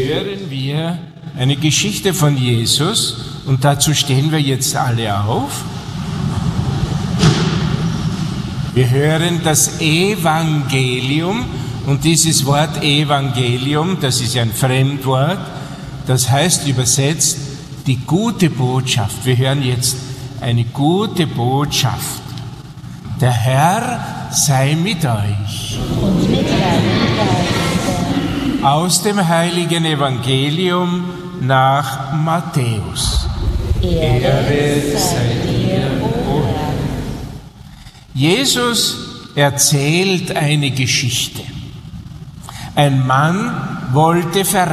hören wir eine Geschichte von Jesus und dazu stehen wir jetzt alle auf. Wir hören das Evangelium und dieses Wort Evangelium, das ist ein Fremdwort, das heißt übersetzt die gute Botschaft. Wir hören jetzt eine gute Botschaft. Der Herr sei mit euch. Und mit deinem Geiste. Aus dem heiligen Evangelium nach Matthäus. Ehre sei dir, o Herr. Jesus erzählt eine Geschichte. Ein Mann wollte verreisen.